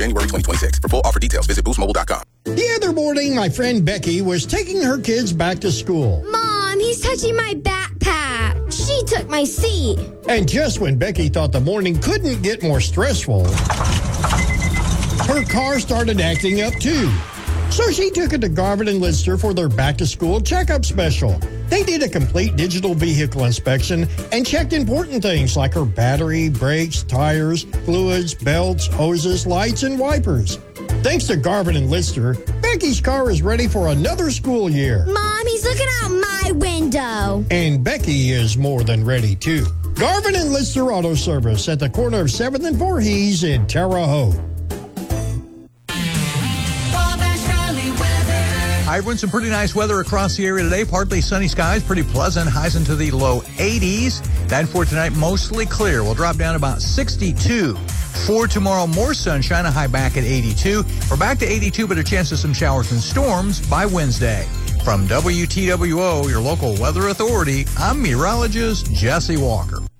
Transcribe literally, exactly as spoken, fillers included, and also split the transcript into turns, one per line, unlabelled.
January twenty twenty-six. For full offer details, visit boost mobile dot com.
The other morning, my friend Becky was taking her kids back to school.
Mom, he's touching my backpack. She took my seat.
And just when Becky thought the morning couldn't get more stressful, her car started acting up too. So she took it to Garvin and Lister for their back-to-school checkup special. They did a complete digital vehicle inspection and checked important things like her battery, brakes, tires, fluids, belts, hoses, lights, and wipers. Thanks to Garvin and Lister, Becky's car is ready for another school year.
Mom, he's looking out my window.
And Becky is more than ready, too. Garvin and Lister Auto Service at the corner of seventh and Voorhees in Terre Haute.
Hi, everyone. Some pretty nice weather across the area today. Partly sunny skies, pretty pleasant. Highs into the low eighties. Then for tonight, mostly clear. We'll drop down about sixty-two. For tomorrow, more sunshine, a high back at eighty-two. We're back to eighty-two, but a chance of some showers and storms by Wednesday. From W T W O, your local weather authority, I'm meteorologist Jesse Walker.